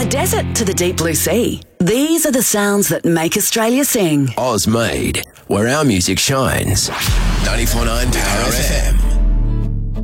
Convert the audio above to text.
the desert to the deep blue sea, these are the sounds that make Australia sing. Oz Made, where our music shines. 94.9 Power FM.